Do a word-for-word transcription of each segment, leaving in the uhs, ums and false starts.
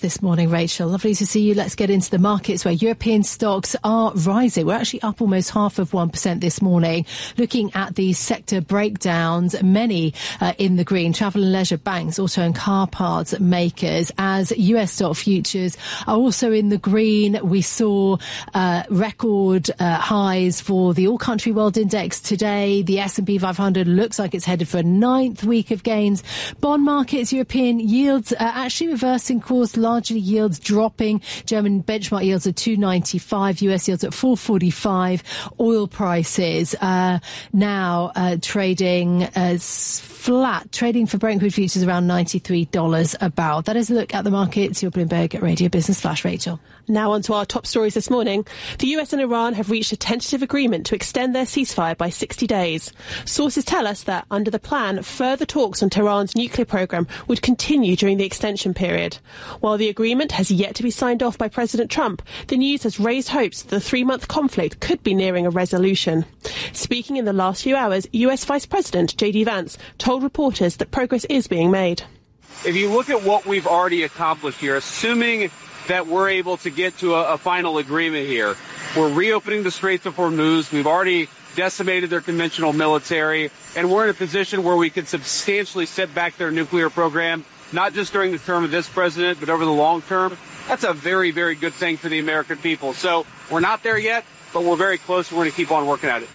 this morning, Rachel. Lovely to see you. Let's get into the markets where European stocks are rising. We're actually up almost half of one percent this morning. Looking at the sector breakdowns, many uh, in the green. Travel and leisure, banks, auto and car parts makers. As U S stock futures are also in the green. We saw uh, record uh, highs for the All Country World Index today. The S and P five hundred looks like it's headed for a ninth week of gains. Bond markets, European yields uh, actually reversing course, largely yields dropping. German benchmark yields at two ninety-five, U S yields at four forty-five. Oil prices uh, now uh, trading as flat, trading for Brent crude futures around ninety-three dollars a barrel. That is a look at the markets. Your Bloomberg Radio Business Flash, Rachel. Now on to our top stories this morning. The U S and Iran have reached a tentative agreement to extend their ceasefire by sixty days. Sources tell us that, under the plan, further talks on Tehran's nuclear program would continue during the extension period. While the agreement has yet to be signed off by President Trump, the news has raised hopes that the three-month conflict could be nearing a resolution. Speaking in the last few hours, U S Vice President J D Vance told reporters that progress is being made. If you look at what we've already accomplished here, assuming that we're able to get to a, a final agreement here, we're reopening the Straits of Hormuz. We've already decimated their conventional military, and we're in a position where we can substantially set back their nuclear program, not just during the term of this president, but over the long term. That's a very, very good thing for the American people. So we're not there yet, but we're very close. We're going to keep on working at it.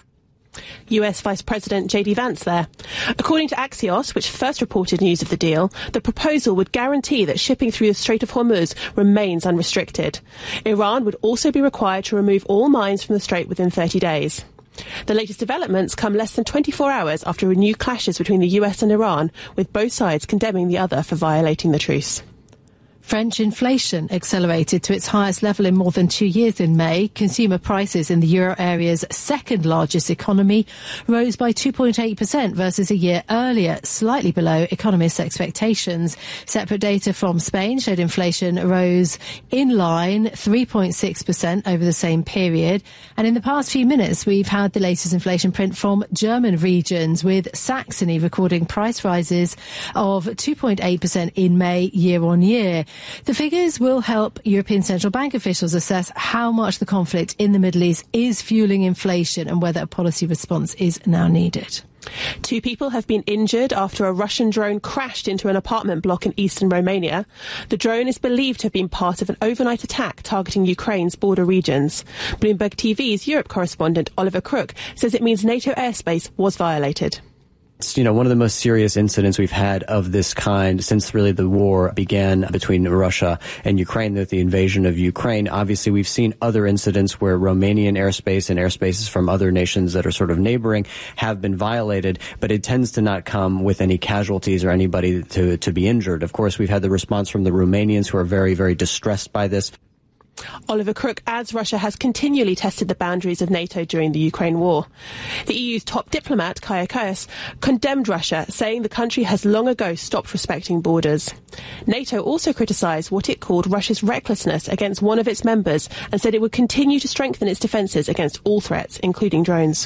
U S Vice President J D Vance there. According to Axios, which first reported news of the deal, the proposal would guarantee that shipping through the Strait of Hormuz remains unrestricted. Iran would also be required to remove all mines from the strait within thirty days. The latest developments come less than twenty-four hours after renewed clashes between the U S and Iran, with both sides condemning the other for violating the truce. French inflation accelerated to its highest level in more than two years in May. Consumer prices in the euro area's second largest economy rose by two point eight percent versus a year earlier, slightly below economists' expectations. Separate data from Spain showed inflation rose in line three point six percent over the same period. And in the past few minutes, we've had the latest inflation print from German regions, with Saxony recording price rises of two point eight percent in May year on year. The figures will help European Central Bank officials assess how much the conflict in the Middle East is fueling inflation and whether a policy response is now needed. Two people have been injured after a Russian drone crashed into an apartment block in eastern Romania. The drone is believed to have been part of an overnight attack targeting Ukraine's border regions. Bloomberg T V's Europe correspondent Oliver Crook says it means NATO airspace was violated. It's, you know, one of the most serious incidents we've had of this kind since really the war began between Russia and Ukraine, with the invasion of Ukraine. Obviously, we've seen other incidents where Romanian airspace and airspaces from other nations that are sort of neighboring have been violated, but it tends to not come with any casualties or anybody to, to be injured. Of course, we've had the response from the Romanians, who are very, very distressed by this. Oliver Crook adds Russia has continually tested the boundaries of NATO during the Ukraine war. The E U's top diplomat, Kaja Kallas, condemned Russia, saying the country has long ago stopped respecting borders. NATO also criticised what it called Russia's recklessness against one of its members and said it would continue to strengthen its defences against all threats, including drones.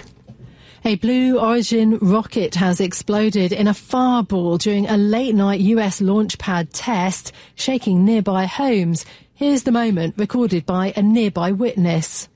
A Blue Origin rocket has exploded in a fireball during a late-night U S launch pad test, shaking nearby homes. Here's the moment recorded by a nearby witness.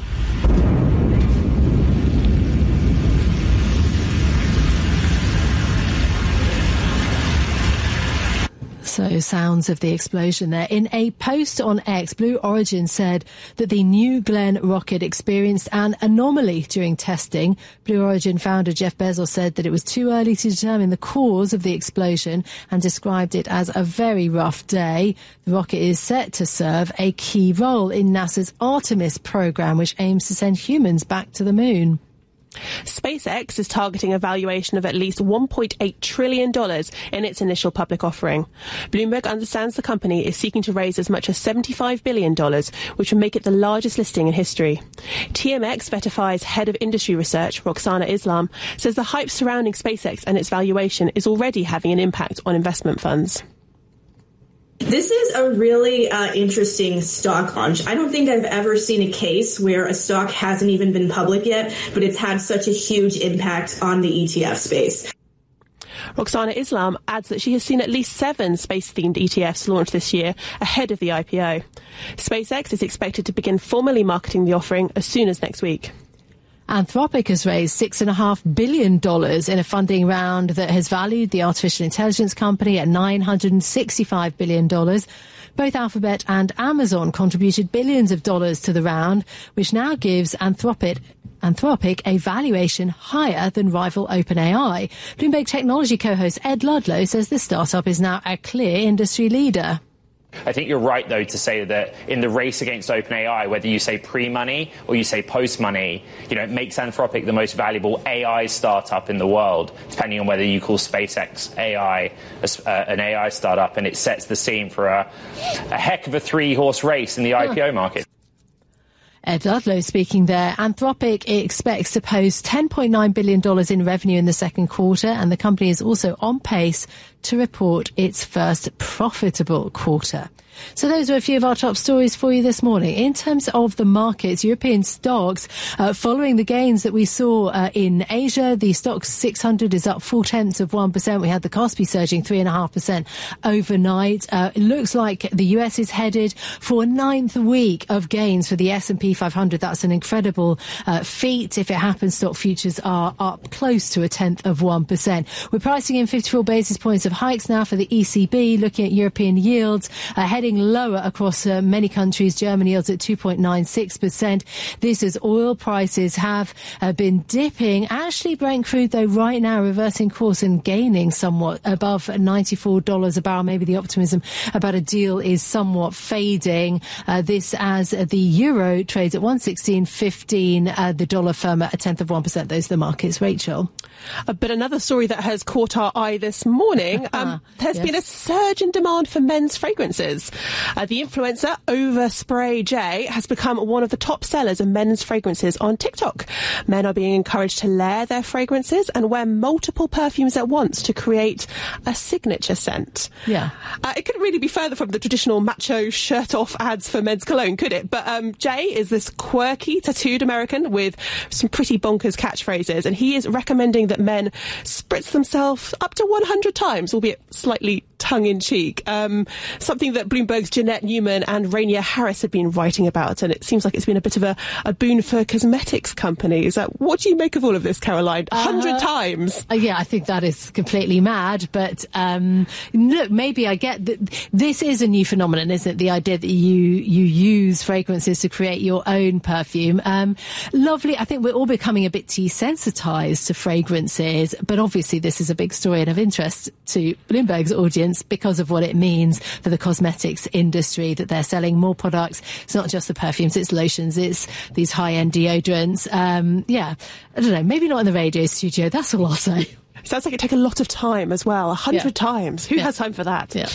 So, sounds of the explosion there. In a post on X, Blue Origin said that the New Glenn rocket experienced an anomaly during testing. Blue Origin founder Jeff Bezos said that it was too early to determine the cause of the explosion and described it as a very rough day. The rocket is set to serve a key role in NASA's Artemis program, which aims to send humans back to the moon. SpaceX is targeting a valuation of at least one point eight trillion dollars in its initial public offering. Bloomberg understands the company is seeking to raise as much as seventy-five billion dollars, which would make it the largest listing in history. T M X Vertify's head of industry research, Roxana Islam, says the hype surrounding SpaceX and its valuation is already having an impact on investment funds. This is a really uh, interesting stock launch. I don't think I've ever seen a case where a stock hasn't even been public yet, but it's had such a huge impact on the E T F space. Roxana Islam adds that she has seen at least seven space-themed E T Fs launched this year ahead of the I P O. SpaceX is expected to begin formally marketing the offering as soon as next week. Anthropic has raised six point five billion dollars in a funding round that has valued the artificial intelligence company at nine hundred sixty-five billion dollars. Both Alphabet and Amazon contributed billions of dollars to the round, which now gives Anthropic Anthropic a valuation higher than rival OpenAI. Bloomberg Technology co-host Ed Ludlow says the startup is now a clear industry leader. I think you're right, though, to say that in the race against OpenAI, whether you say pre-money or you say post-money, you know, it makes Anthropic the most valuable A I startup in the world, depending on whether you call SpaceX A I uh, an A I startup, and it sets the scene for a, a heck of a three-horse race in the I P O market. Ed Ludlow speaking there. Anthropic expects to post ten point nine billion dollars in revenue in the second quarter, and the company is also on pace to report its first profitable quarter. So those are a few of our top stories for you this morning. In terms of the markets, European stocks, uh, following the gains that we saw uh, in Asia, the Stoxx six hundred is up four tenths of one percent. We had the Kospi surging three and a half percent overnight. Uh, it looks like the U S is headed for a ninth week of gains for the S and P five hundred. That's an incredible uh, feat. If it happens, stock futures are up close to a tenth of one percent. We're pricing in fifty-four basis points of hikes now for the E C B, looking at European yields, uh, heading lower across uh, many countries. Germany yields at two point nine six percent. This as oil prices have uh, been dipping. Actually, Brent crude, though, right now reversing course and gaining somewhat above ninety-four dollars a barrel. Maybe the optimism about a deal is somewhat fading. Uh, this as the euro trades at one sixteen fifteen, uh, the dollar firm at a tenth of one percent. Those are the markets. Rachel. Uh, but another story that has caught our eye this morning, um, there's yes. been a surge in demand for men's fragrances. Uh, the influencer Overspray J has become one of the top sellers of men's fragrances on TikTok. Men are being encouraged to layer their fragrances and wear multiple perfumes at once to create a signature scent. Yeah. Uh, it couldn't really be further from the traditional macho shirt-off ads for men's cologne, could it? But um, Jay is this quirky, tattooed American with some pretty bonkers catchphrases, and he is recommending that men spritz themselves up to one hundred times, albeit slightly tongue-in-cheek. Um, something that Bloomberg's Jeanette Newman and Rainier Harris have been writing about, and it seems like it's been a bit of a, a boon for cosmetics companies. Uh, what do you make of all of this, Caroline? A hundred uh, times? Uh, yeah, I think that is completely mad, but um, look, maybe I get that this is a new phenomenon, isn't it? The idea that you, you use fragrances to create your own perfume. Um, lovely. I think we're all becoming a bit desensitized to fragrances, but obviously this is a big story and of interest to Bloomberg's audience because of what it means for the cosmetics industry, that they're selling more products. It's not just the perfumes, it's lotions, it's these high-end deodorants. Um, yeah, I don't know, maybe not in the radio studio, that's all I'll say. Sounds like it take a lot of time as well. A hundred yeah. times. Who yeah. has time for that? Yeah.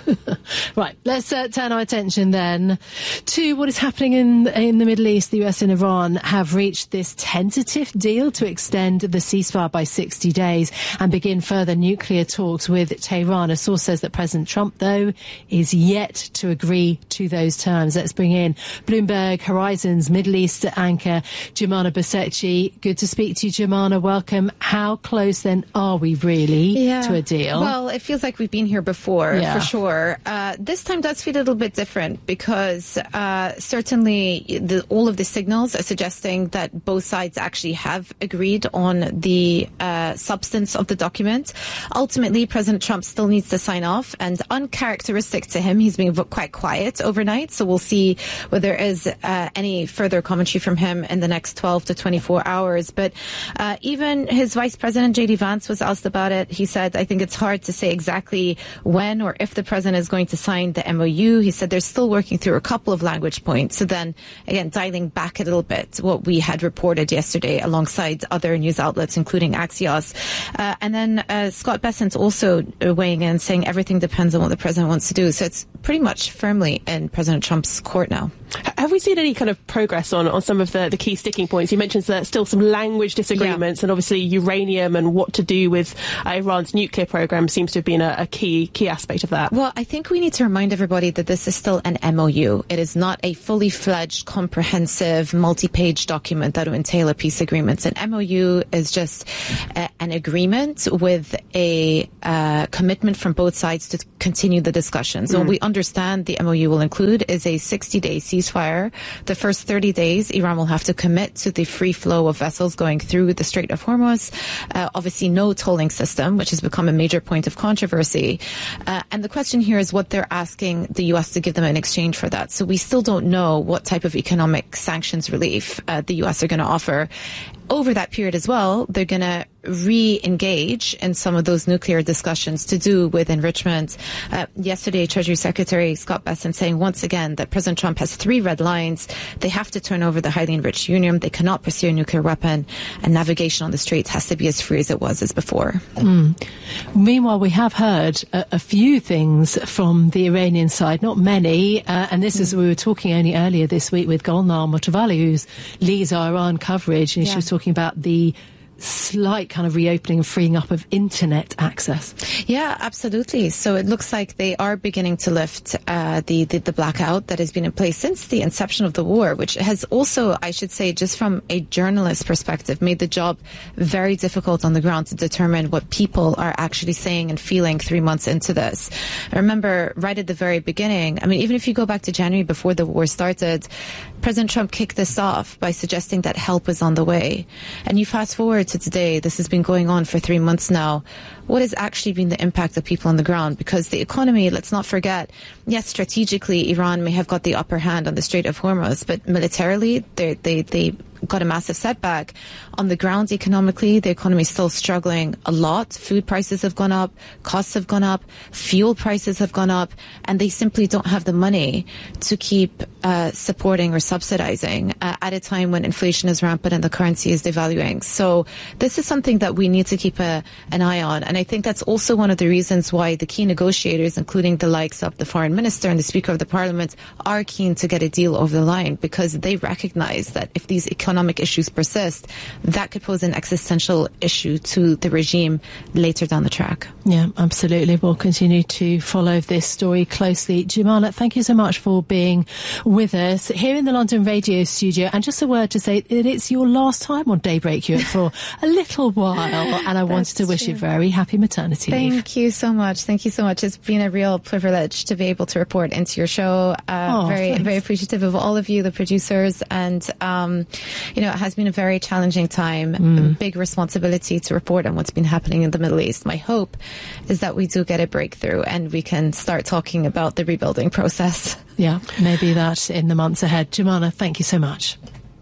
Right. Let's uh, turn our attention then to what is happening in in the Middle East. The U S and Iran have reached this tentative deal to extend the ceasefire by sixty days and begin further nuclear talks with Tehran. A source says that President Trump, though, is yet to agree to those terms. Let's bring in Bloomberg Horizon's Middle East anchor, Jumana Basecci. Good to speak to you, Jumana. Welcome. How close then are we really yeah. to a deal? Well, it feels like we've been here before, yeah. for sure. Uh, this time does feel a little bit different because uh, certainly the, all of the signals are suggesting that both sides actually have agreed on the uh, substance of the document. Ultimately, President Trump still needs to sign off, and uncharacteristic to him, he's been quite quiet overnight. So we'll see whether there is uh, any further commentary from him in the next twelve to twenty-four hours. But uh, even his Vice President, J D Vance, was asked about it. He said, I think it's hard to say exactly when or if the president is going to sign the M O U. He said they're still working through a couple of language points. So then, again, dialing back a little bit what we had reported yesterday alongside other news outlets, including Axios. Uh, and then uh, Scott Bessent also weighing in, saying everything depends on what the president wants to do. So it's pretty much firmly in President Trump's court now. Have we seen any kind of progress on, on some of the, the key sticking points? You mentioned that still some language disagreements, yeah. and obviously uranium and what to do with uh, Iran's nuclear program seems to have been a, a key key aspect of that. Well, I think we need to remind everybody that this is still an M O U. It is not a fully fledged, comprehensive, multi-page document that will entail a peace agreement. An M O U is just a, an agreement with a uh, commitment from both sides to continue the discussions. So mm. we understand the M O U will include is a sixty-day ceasefire. The first thirty days, Iran will have to commit to the free flow of vessels going through the Strait of Hormuz. Uh, obviously, no tolling system, which has become a major point of controversy. Uh, and the question here is what they're asking the U S to give them in exchange for that. So we still don't know what type of economic sanctions relief uh, the U S are going to offer. Over that period as well, they're going to re-engage in some of those nuclear discussions to do with enrichment. Uh, yesterday, Treasury Secretary Scott Bessent saying once again that President Trump has three red lines. They have to turn over the highly enriched uranium. They cannot pursue a nuclear weapon. And navigation on the straits has to be as free as it was as before. Mm. Meanwhile, we have heard a, a few things from the Iranian side, not many. Uh, and this mm. is, we were talking only earlier this week with Golnar Motovali, who leads our Iran coverage, and yeah. she was talking about the slight kind of reopening and freeing up of internet access. Yeah, absolutely. So it looks like they are beginning to lift uh, the, the the blackout that has been in place since the inception of the war, which has also, I should say, just from a journalist perspective, made the job very difficult on the ground to determine what people are actually saying and feeling three months into this. I remember right at the very beginning, I mean, even if you go back to January before the war started, President Trump kicked this off by suggesting that help is on the way. And you fast forward to today, this has been going on for three months now. What has actually been the impact of people on the ground? Because the economy, let's not forget, yes, strategically, Iran may have got the upper hand on the Strait of Hormuz, but militarily, they they they got a massive setback. On the ground, economically, the economy is still struggling a lot. Food prices have gone up, costs have gone up, fuel prices have gone up, and they simply don't have the money to keep uh, supporting or subsidizing uh, at a time when inflation is rampant and the currency is devaluing. So this is something that we need to keep a, an eye on. And I think that's also one of the reasons why the key negotiators, including the likes of the foreign minister and the speaker of the parliament, are keen to get a deal over the line, because they recognize that if these economic issues persist, that could pose an existential issue to the regime later down the track. Yeah, absolutely. We'll continue to follow this story closely. Jumana, thank you so much for being with us here in the London radio studio. And just a word to say that it's your last time on Daybreak Europe for a little while. And I wanted to wish true. you very happy maternity Thank leave. Thank you so much. Thank you so much. It's been a real privilege to be able to report into your show. Uh, oh, very, thanks. very appreciative of all of you, the producers. And, um, you know, it has been a very challenging time, mm. a big responsibility to report on what's been happening in the Middle East. My hope is that we do get a breakthrough and we can start talking about the rebuilding process. Yeah, maybe that in the months ahead. Jumana, thank you so much.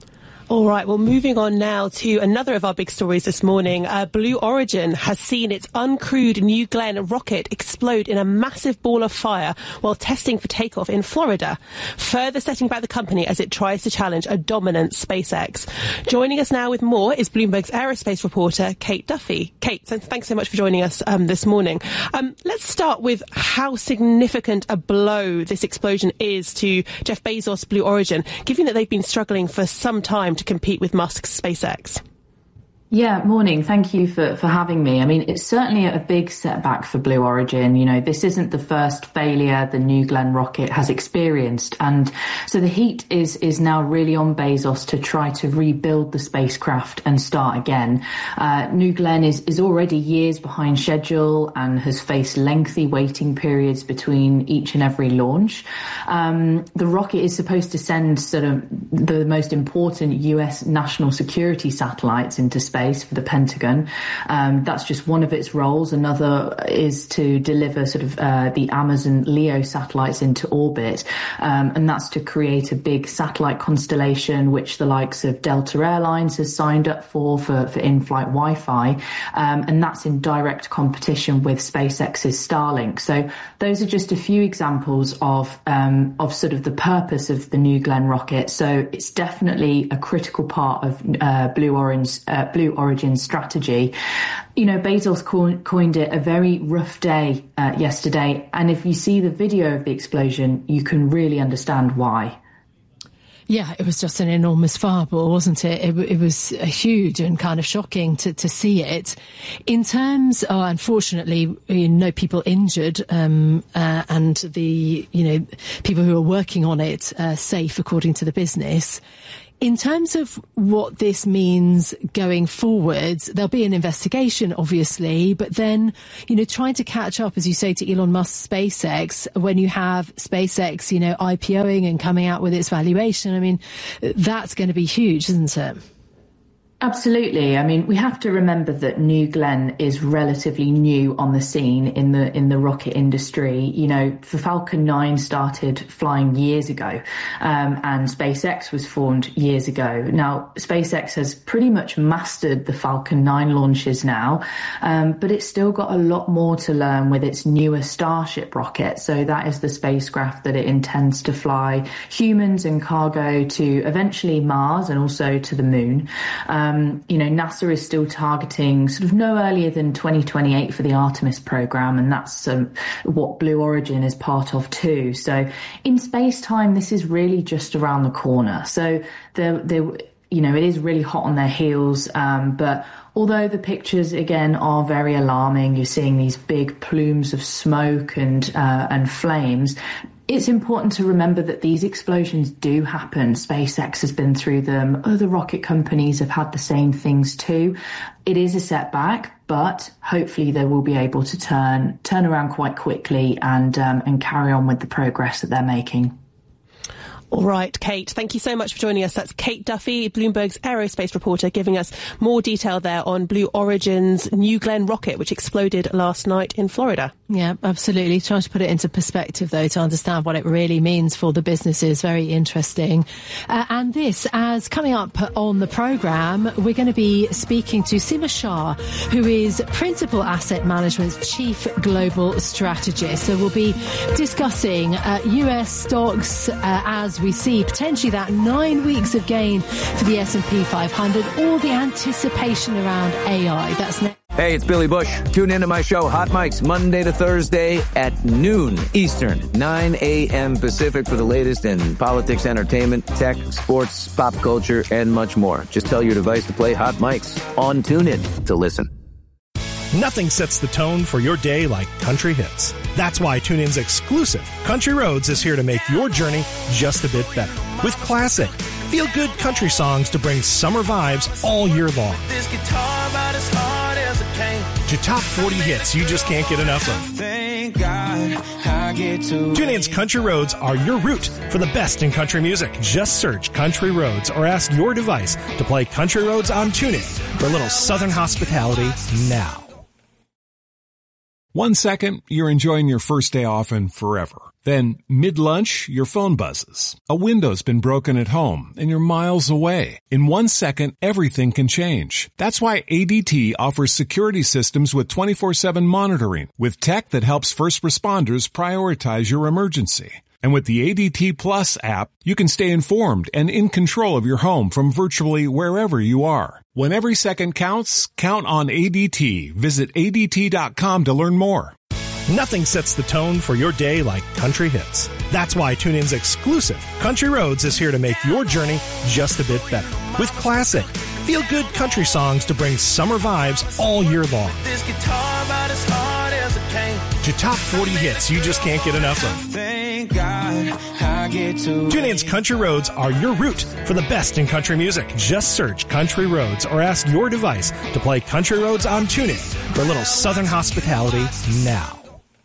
All right, well, moving on now to another of our big stories this morning. Uh, Blue Origin has seen its uncrewed New Glenn rocket explode in a massive ball of fire while testing for takeoff in Florida, further setting back the company as it tries to challenge a dominant SpaceX. Joining us now with more is Bloomberg's aerospace reporter, Kate Duffy. Kate, thanks so much for joining us um, this morning. Um, let's start with how significant a blow this explosion is to Jeff Bezos' Blue Origin, given that they've been struggling for some time to compete with Musk's SpaceX. Yeah, morning. Thank you for, for having me. I mean, it's certainly a big setback for Blue Origin. You know, this isn't the first failure the New Glenn rocket has experienced. And so the heat is is now really on Bezos to try to rebuild the spacecraft and start again. Uh, New Glenn is, is already years behind schedule and has faced lengthy waiting periods between each and every launch. Um, the rocket is supposed to send sort of the most important U S national security satellites into space for the Pentagon. Um, that's just one of its roles. Another is to deliver sort of uh, the Amazon LEO satellites into orbit. Um, and that's to create a big satellite constellation, which the likes of Delta Airlines has signed up for, for, for in-flight Wi-Fi. Um, and that's in direct competition with SpaceX's Starlink. So those are just a few examples of, um, of sort of the purpose of the New Glenn rocket. So it's definitely a critical part of uh, Blue Origin's, uh, Blue Origin strategy. You know, Bezos coined it a very rough day uh, yesterday. And if you see the video of the explosion, you can really understand why. Yeah, it was just an enormous fireball, wasn't it? It, it was huge and kind of shocking to, to see it. In terms, oh, unfortunately, you know, people injured, um, uh, and the, you know, people who are working on it uh, safe, according to the business. In terms of what this means going forwards, there'll be an investigation, obviously, but then, you know, trying to catch up, as you say, to Elon Musk's SpaceX, when you have SpaceX, you know, IPOing and coming out with its valuation, I mean, that's going to be huge, isn't it? Absolutely. I mean, we have to remember that New Glenn is relatively new on the scene in the in the rocket industry. You know, the Falcon nine started flying years ago, um, and SpaceX was formed years ago. Now, SpaceX has pretty much mastered the Falcon nine launches now, um, but it's still got a lot more to learn with its newer Starship rocket. So that is the spacecraft that it intends to fly humans and cargo to eventually Mars and also to the moon. Um, Um, you know, NASA is still targeting sort of no earlier than twenty twenty-eight for the Artemis program, and that's um, what Blue Origin is part of too. So in space time, this is really just around the corner. So the the you know, it is really hot on their heels, um, but although the pictures, again, are very alarming, you're seeing these big plumes of smoke and uh, and flames, it's important to remember that these explosions do happen. SpaceX has been through them. Other rocket companies have had the same things too. It is a setback, but hopefully they will be able to turn turn around quite quickly and um, and carry on with the progress that they're making. All right, Kate, thank you so much for joining us. That's Kate Duffy, Bloomberg's aerospace reporter, giving us more detail there on Blue Origin's New Glenn rocket, which exploded last night in Florida. Yeah, absolutely. Trying to put it into perspective, though, to understand what it really means for the business is very interesting. Uh, and this, as coming up on the programme, we're going to be speaking to Seema Shah, who is Principal Asset Management's Chief Global Strategist. So we'll be discussing uh, U S stocks uh, as we see potentially that nine weeks of gain for the S and P five hundred, or the anticipation around A I. That's next. Hey, it's Billy Bush. Tune into my show, Hot Mics, Monday to Thursday at noon Eastern, nine a.m. Pacific for the latest in politics, entertainment, tech, sports, pop culture, and much more. Just tell your device to play Hot Mics on TuneIn to listen. Nothing sets the tone for your day like country hits. That's why TuneIn's exclusive Country Roads is here to make your journey just a bit better. With classic, feel-good country songs to bring summer vibes all year long. This guitar about as hard as it can. To top forty hits you just can't get enough of. Thank God I get to TuneIn's Country Roads are your route for the best in country music. Just search Country Roads or ask your device to play Country Roads on TuneIn for a little southern hospitality now. One second, you're enjoying your first day off and forever. Then, mid-lunch, your phone buzzes. A window's been broken at home, and you're miles away. In one second, everything can change. That's why A D T offers security systems with twenty-four seven monitoring, with tech that helps first responders prioritize your emergency. And with the A D T Plus app, you can stay informed and in control of your home from virtually wherever you are. When every second counts, count on A D T. Visit A D T dot com to learn more. Nothing sets the tone for your day like country hits. That's why TuneIn's exclusive Country Roads is here to make your journey just a bit better. With classic, feel-good country songs to bring summer vibes all year long. This guitar about as hard as it can. To top forty hits you just can't get enough of. Thank God I get to TuneIn's Country Roads are your route for the best in country music. Just search Country Roads or ask your device to play Country Roads on TuneIn for a little southern hospitality now.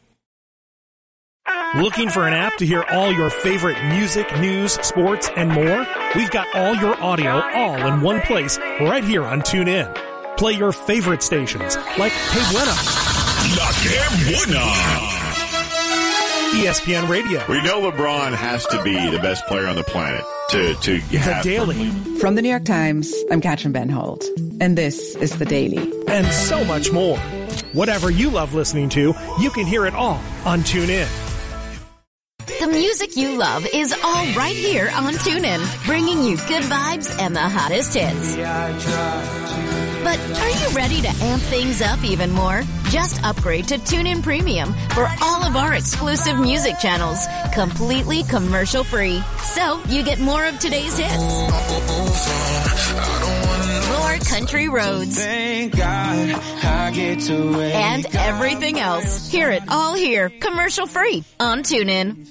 Looking for an app to hear all your favorite music, news, sports, and more? We've got all your audio all in one place right here on TuneIn. Play your favorite stations like Que Buena, La Que Buena, E S P N Radio. We know LeBron has to be the best player on the planet to, to have. The Daily. From the New York Times, I'm Katrin Ben Holt, and this is The Daily. And so much more. Whatever you love listening to, you can hear it all on TuneIn. The music you love is all right here on TuneIn, bringing you good vibes and the hottest hits. But are you ready to amp things up even more? Just upgrade to TuneIn Premium for all of our exclusive music channels, completely commercial-free. So you get more of today's hits, more country roads, Thank God I get to wake and everything else. Hear it all here, commercial-free on TuneIn.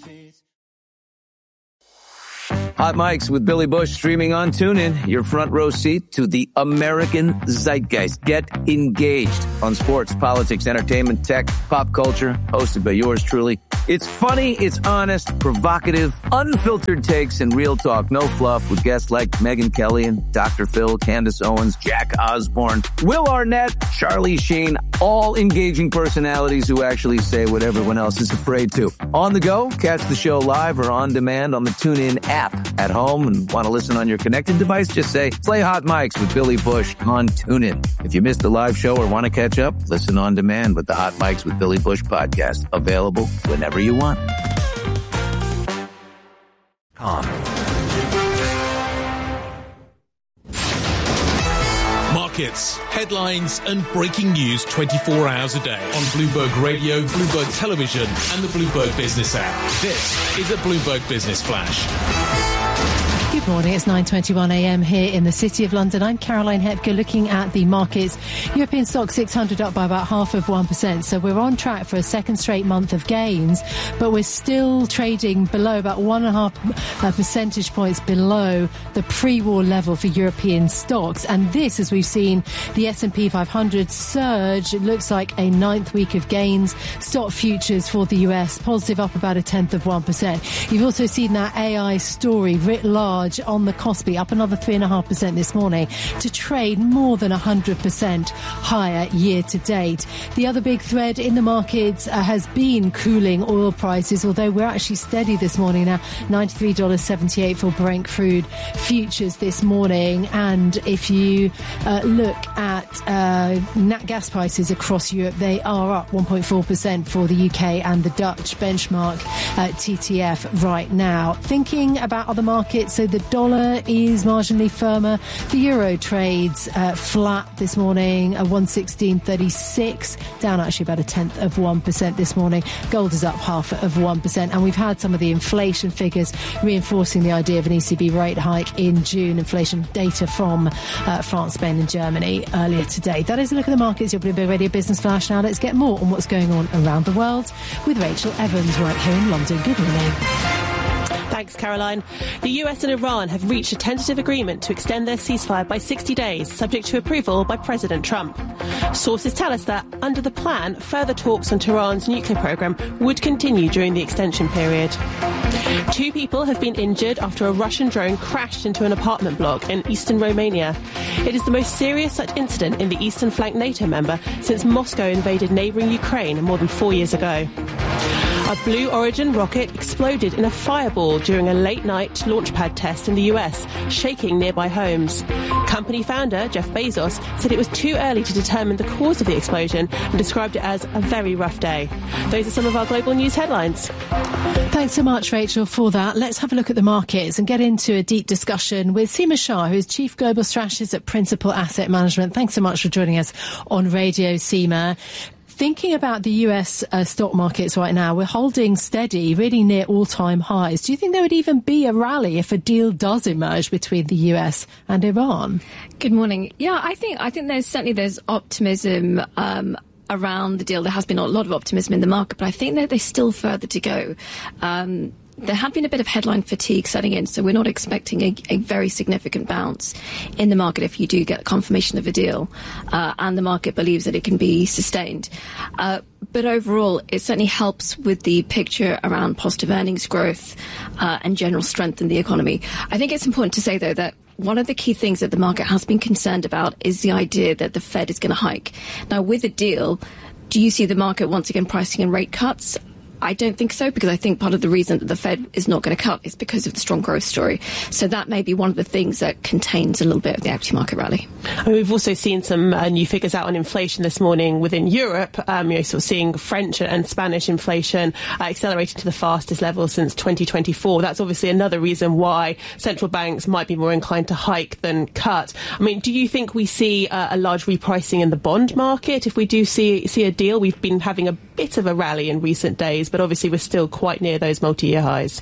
Hot Mics with Billy Bush streaming on TuneIn. Your front row seat to the American zeitgeist. Get engaged on sports, politics, entertainment, tech, pop culture. Hosted by yours truly. It's funny, it's honest, provocative, unfiltered takes, and real talk. No fluff with guests like Megyn Kelly and Doctor Phil, Candace Owens, Jack Osborne, Will Arnett, Charlie Sheen. All engaging personalities who actually say what everyone else is afraid to. On the go, catch the show live or on demand on the TuneIn app. At home and want to listen on your connected device, just say, play Hot Mics with Billy Bush on TuneIn. If you missed the live show or want to catch up, listen on demand with the Hot Mics with Billy Bush podcast. Available whenever you want. Com. Markets, headlines, and breaking news twenty-four hours a day on Bloomberg Radio, Bloomberg Television, and the Bloomberg Business app. This is a Bloomberg Business Flash. Good morning. It's nine twenty-one a m here in the City of London. I'm Caroline Hepker looking at the markets. European stock six hundred up by about half of one percent. So we're on track for a second straight month of gains, but we're still trading below about one and a half uh, percentage points below the pre-war level for European stocks. And this, as we've seen the S and P five hundred surge, it looks like a ninth week of gains. Stock futures for the U S positive up about a tenth of one percent. You've also seen that A I story writ large on the Kospi up another three point five percent this morning to trade more than one hundred percent higher year to date. The other big thread in the markets uh, has been cooling oil prices, although we're actually steady this morning now, ninety-three dollars and seventy-eight cents for Brent crude futures this morning. And if you uh, look at uh, nat gas prices across Europe, they are up one point four percent for the U K and the Dutch benchmark uh, T T F right now. Thinking about other markets, so the dollar is marginally firmer. The euro trades uh, flat this morning, a one sixteen thirty-six, down actually about a tenth of one percent this morning. Gold is up half of one percent, and we've had some of the inflation figures reinforcing the idea of an E C B rate hike in June. Inflation data from uh, France, Spain and Germany earlier today. That is a look at the markets. Your Bloomberg Radio Business Flash. Now let's get more on what's going on around the world with Rachel Evans right here in London. Good morning. Thanks, Caroline. The U S and Iran have reached a tentative agreement to extend their ceasefire by sixty days, subject to approval by President Trump. Sources tell us that, under the plan, further talks on Tehran's nuclear program would continue during the extension period. Two people have been injured after a Russian drone crashed into an apartment block in eastern Romania. It is the most serious such incident in the eastern flank NATO member since Moscow invaded neighbouring Ukraine more than four years ago. A Blue Origin rocket exploded in a fireball during a late-night launchpad test in the U S, shaking nearby homes. Company founder Jeff Bezos said it was too early to determine the cause of the explosion and described it as a very rough day. Those are some of our global news headlines. Thanks so much, Rachel, for that. Let's have a look at the markets and get into a deep discussion with Seema Shah, who is Chief Global Strategist at Principal Asset Management. Thanks so much for joining us on Radio, Seema. Thinking about the U S uh, stock markets right now, we're holding steady, really near all-time highs. Do you think there would even be a rally if a deal does emerge between the U S and Iran? Good morning. Yeah, I think I think there's certainly there's optimism um, around the deal. There has been a lot of optimism in the market, but I think that there's still further to go. Um, There had been a bit of headline fatigue setting in, so we're not expecting a, a very significant bounce in the market if you do get confirmation of a deal, uh, and the market believes that it can be sustained. Uh, but overall, it certainly helps with the picture around positive earnings growth uh, and general strength in the economy. I think it's important to say, though, that one of the key things that the market has been concerned about is the idea that the Fed is going to hike. Now, with a deal, do you see the market once again pricing in rate cuts? I don't think so, because I think part of the reason that the Fed is not going to cut is because of the strong growth story. So that may be one of the things that contains a little bit of the equity market rally. I mean, we've also seen some uh, new figures out on inflation this morning within Europe. Um, you know, sort of seeing French and Spanish inflation uh, accelerating to the fastest level since twenty twenty-four. That's obviously another reason why central banks might be more inclined to hike than cut. I mean, do you think we see uh, a large repricing in the bond market if we do see see a deal? We've been having a bit of a rally in recent days, but obviously we're still quite near those multi-year highs.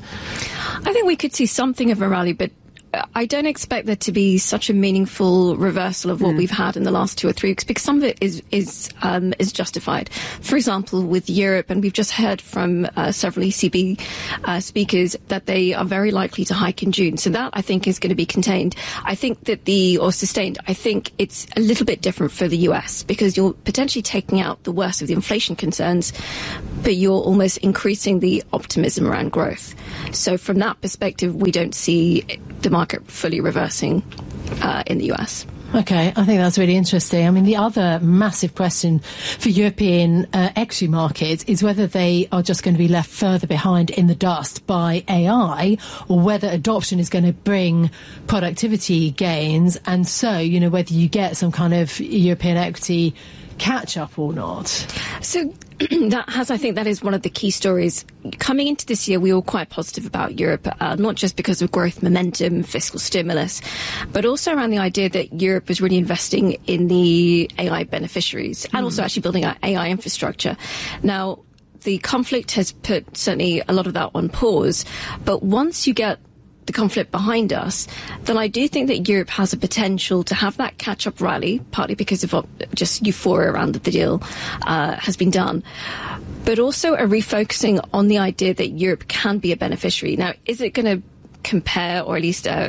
I think we could see something of a rally, but I don't expect there to be such a meaningful reversal of what mm. we've had in the last two or three weeks, because some of it is is um, is justified. For example, with Europe, and we've just heard from uh, several E C B uh, speakers that they are very likely to hike in June. So that, I think, is going to be contained. I think that the, or sustained, I think it's a little bit different for the U S, because you're potentially taking out the worst of the inflation concerns, but you're almost increasing the optimism around growth. So from that perspective, we don't see the market fully reversing uh, in the U S. Okay, I think that's really interesting. I mean, the other massive question for European uh, equity markets is whether they are just going to be left further behind in the dust by A I, or whether adoption is going to bring productivity gains. And so, you know, whether you get some kind of European equity catch up or not. So that has, I think that is one of the key stories. Coming into this year, we were quite positive about Europe, uh, not just because of growth momentum, fiscal stimulus, but also around the idea that Europe was really investing in the A I beneficiaries mm. and also actually building out A I infrastructure. Now, the conflict has put certainly a lot of that on pause, but once you get the conflict behind us, then I do think that Europe has a potential to have that catch-up rally, partly because of just euphoria around the deal uh, has been done, but also a refocusing on the idea that Europe can be a beneficiary. Now, is it going to compare, or at least uh,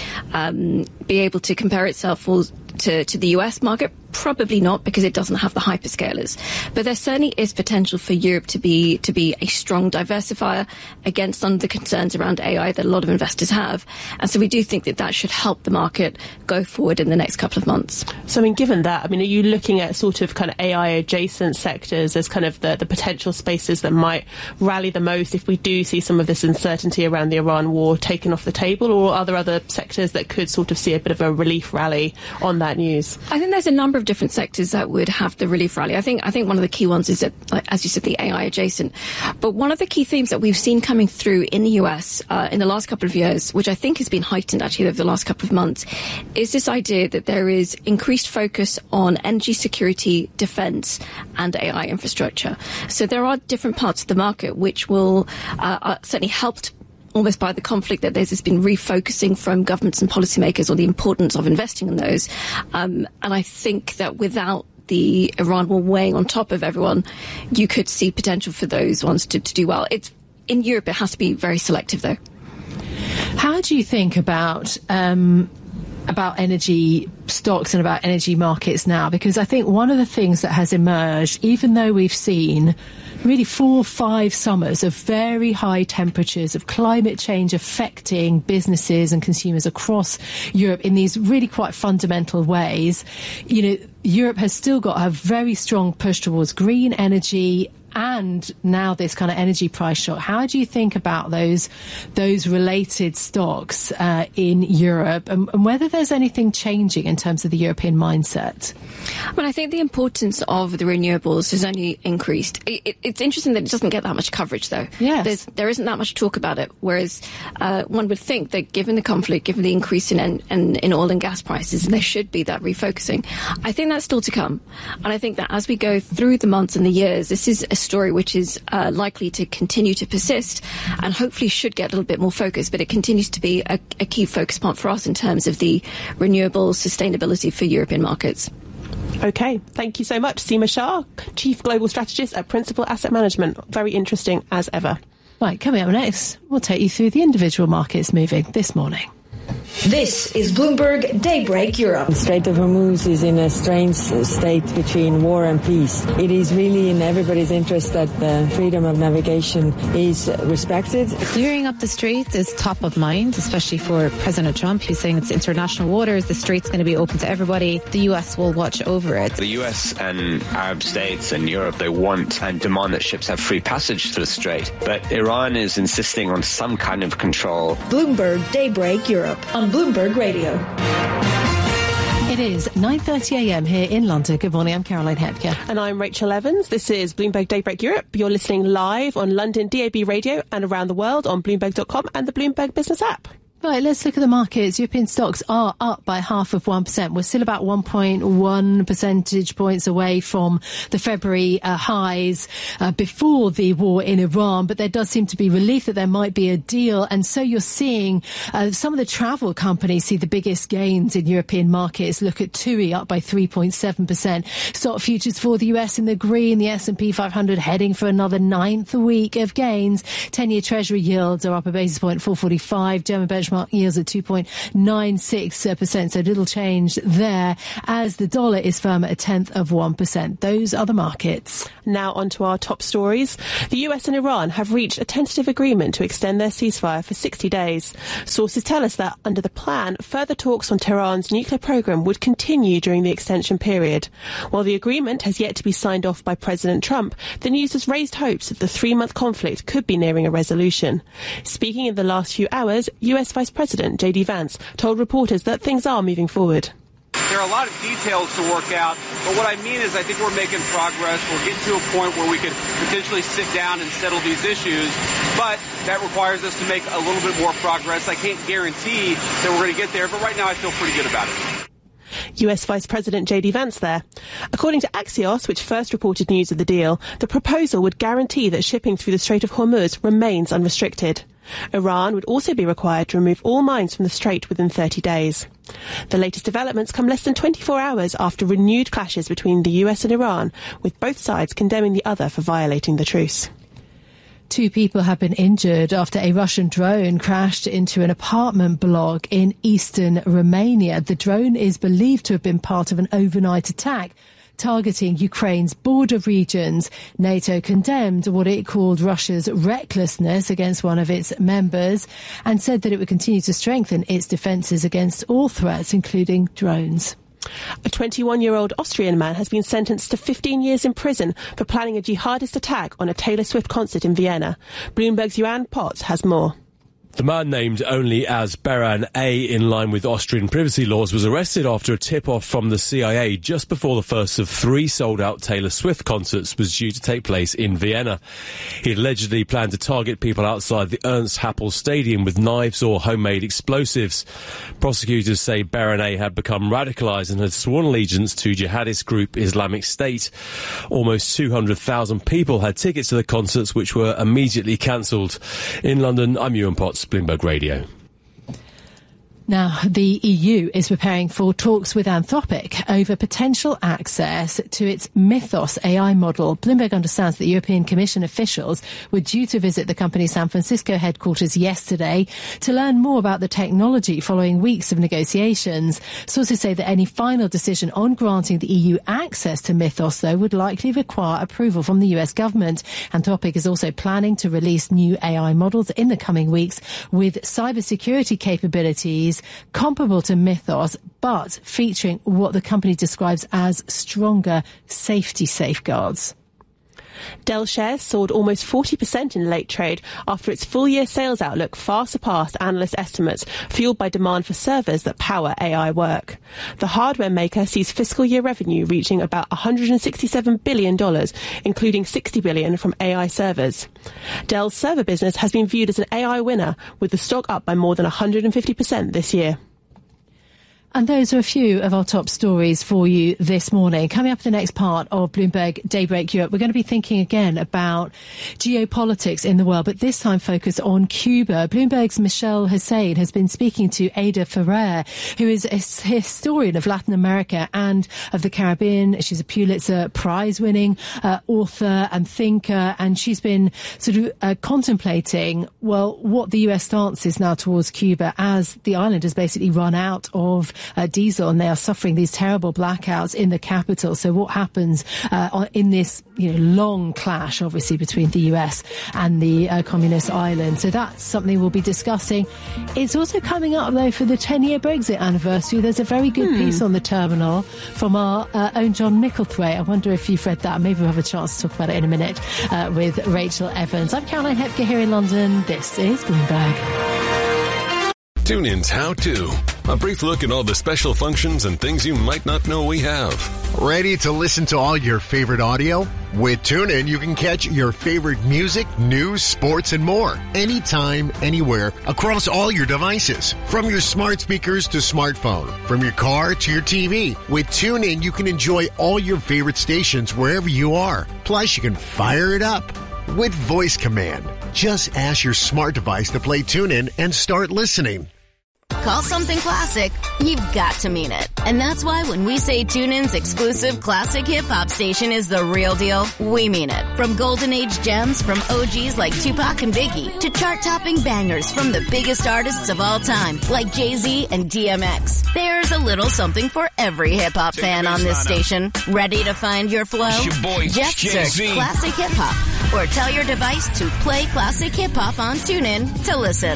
um, be able to compare itself to, to the U S market? Probably not, because it doesn't have the hyperscalers. But there certainly is potential for Europe to be to be a strong diversifier against some of the concerns around A I that a lot of investors have. And so we do think that that should help the market go forward in the next couple of months. So, I mean, given that, I mean, are you looking at sort of kind of A I adjacent sectors as kind of the, the potential spaces that might rally the most if we do see some of this uncertainty around the Iran war taken off the table, or are there other sectors that could sort of see a bit of a relief rally on that news? I think there's a number of different sectors that would have the relief rally. I think I think one of the key ones is that, like, as you said, the A I adjacent. But one of the key themes that we've seen coming through in the U S uh, in the last couple of years, which I think has been heightened actually over the last couple of months, is this idea that there is increased focus on energy security, defence and A I infrastructure. So there are different parts of the market which will uh, are certainly helped almost by the conflict, that there's this been refocusing from governments and policymakers on the importance of investing in those. Um, and I think that without the Iran war weighing on top of everyone, you could see potential for those ones to, to do well. It's in Europe, it has to be very selective, though. How do you think about um, about energy stocks and about energy markets now? Because I think one of the things that has emerged, even though we've seen really four or five summers of very high temperatures, of climate change affecting businesses and consumers across Europe in these really quite fundamental ways, you know, Europe has still got a very strong push towards green energy and now this kind of energy price shock. How do you think about those those related stocks uh, in Europe, and, and whether there's anything changing in terms of the European mindset? Well, I think the importance of the renewables has only increased. It, it, it's interesting that it doesn't get that much coverage, though. Yes. There's, there isn't that much talk about it, whereas uh, one would think that given the conflict, given the increase in, in, in oil and gas prices, there should be that refocusing. I think that's still to come. And I think that as we go through the months and the years, this is a story which is uh, likely to continue to persist and hopefully should get a little bit more focus, but it continues to be a, a key focus point for us in terms of the renewable sustainability for European markets. Okay, thank you so much. Seema Shah, Chief Global Strategist at Principal Asset Management. Very interesting as ever. Right, coming up next, we'll take you through the individual markets moving this morning. This is Bloomberg Daybreak Europe. The Strait of Hormuz is in a strange state between war and peace. It is really in everybody's interest that the freedom of navigation is respected. Clearing up the strait is top of mind, especially for President Trump. He's saying it's international waters. The strait's going to be open to everybody. The U S will watch over it. The U S and Arab states and Europe, they want and demand that ships have free passage through the strait. But Iran is insisting on some kind of control. Bloomberg Daybreak Europe on Bloomberg Radio. It is nine thirty a m here in London. Good morning, I'm Caroline Hepker. And I'm Rachel Evans. This is Bloomberg Daybreak Europe. You're listening live on London D A B radio and around the world on Bloomberg dot com and the Bloomberg Business app. Right, let's look at the markets. European stocks are up by half of one percent. We're still about one point one percentage points away from the February uh, highs uh, before the war in Iran, but there does seem to be relief that there might be a deal. And so you're seeing uh, some of the travel companies see the biggest gains in European markets. Look at TUI up by three point seven percent. Stock futures for the U S in the green, the S and P five hundred heading for another ninth week of gains. ten-year Treasury yields are up a basis point, four forty-five. German benchmark yields at two point nine six percent, so little change there as the dollar is firm at a tenth of one percent. Those are the markets. Now on to our top stories. The U S and Iran have reached a tentative agreement to extend their ceasefire for sixty days. Sources tell us that under the plan, further talks on Tehran's nuclear program would continue during the extension period. While the agreement has yet to be signed off by President Trump, the news has raised hopes that the three-month conflict could be nearing a resolution. Speaking in the last few hours, U S Vice President J D Vance told reporters that things are moving forward. There are a lot of details to work out, but what I mean is I think we're making progress. We're getting to a point where we could potentially sit down and settle these issues, but that requires us to make a little bit more progress. I can't guarantee that we're going to get there, but right now I feel pretty good about it. U S Vice President J D Vance there. According to Axios, which first reported news of the deal, the proposal would guarantee that shipping through the Strait of Hormuz remains unrestricted. Iran would also be required to remove all mines from the strait within thirty days. The latest developments come less than twenty-four hours after renewed clashes between the U S and Iran, with both sides condemning the other for violating the truce. Two people have been injured after a Russian drone crashed into an apartment block in eastern Romania. The drone is believed to have been part of an overnight attack targeting Ukraine's border regions. NATO condemned what it called Russia's recklessness against one of its members and said that it would continue to strengthen its defences against all threats, including drones. A twenty-one-year-old Austrian man has been sentenced to fifteen years in prison for planning a jihadist attack on a Taylor Swift concert in Vienna. Bloomberg's Johan Potts has more. The man, named only as Beran A in line with Austrian privacy laws, was arrested after a tip-off from the C I A just before the first of three sold-out Taylor Swift concerts was due to take place in Vienna. He allegedly planned to target people outside the Ernst Happel Stadium with knives or homemade explosives. Prosecutors say Beran A had become radicalised and had sworn allegiance to jihadist group Islamic State. Almost two hundred thousand people had tickets to the concerts, which were immediately cancelled. In London, I'm Ewan Potts, Bloomberg Radio. Now, the E U is preparing for talks with Anthropic over potential access to its Mythos A I model. Bloomberg understands that European Commission officials were due to visit the company's San Francisco headquarters yesterday to learn more about the technology following weeks of negotiations. Sources say that any final decision on granting the E U access to Mythos, though, would likely require approval from the U S government. Anthropic is also planning to release new A I models in the coming weeks with cybersecurity capabilities comparable to Mythos, but featuring what the company describes as stronger safety safeguards. Dell shares soared almost forty percent in late trade after its full-year sales outlook far surpassed analyst estimates, fueled by demand for servers that power A I work. The hardware maker sees fiscal year revenue reaching about one hundred sixty-seven billion dollars, including sixty billion dollars from A I servers. Dell's server business has been viewed as an A I winner, with the stock up by more than one hundred fifty percent this year. And those are a few of our top stories for you this morning. Coming up in the next part of Bloomberg Daybreak Europe, we're going to be thinking again about geopolitics in the world, but this time focus on Cuba. Bloomberg's Michelle Hussein has been speaking to Ada Ferrer, who is a historian of Latin America and of the Caribbean. She's a Pulitzer Prize-winning uh, author and thinker, and she's been sort of uh, contemplating, well, what the U S stance is now towards Cuba as the island has basically run out of Uh, diesel, and they are suffering these terrible blackouts in the capital. So what happens uh, in this you know, long clash, obviously, between the U S and the uh, communist island? So that's something we'll be discussing. It's also coming up, though, for the ten-year Brexit anniversary. There's a very good hmm. piece on the Terminal from our uh, own John Micklethwaite. I wonder if you've read that. Maybe we'll have a chance to talk about it in a minute uh, with Rachel Evans. I'm Caroline Hepker here in London. This is Bloomberg. TuneIn's How To. A brief look at all the special functions and things you might not know we have. Ready to listen to all your favorite audio? With TuneIn, you can catch your favorite music, news, sports, and more. Anytime, anywhere, across all your devices. From your smart speakers to smartphone. From your car to your T V. With TuneIn, you can enjoy all your favorite stations wherever you are. Plus, you can fire it up with voice command. Just ask your smart device to play TuneIn and start listening. Call something classic, you've got to mean it. And that's why when we say TuneIn's exclusive classic hip-hop station is the real deal, we mean it. From golden age gems from O Gs like Tupac and Biggie to chart-topping bangers from the biggest artists of all time like Jay-Z and D M X. There's a little something for every hip-hop fan on this station. Ready to find your flow? Your boy, Just search Jay-Z. Classic Hip-Hop or tell your device to play Classic Hip-Hop on TuneIn to listen.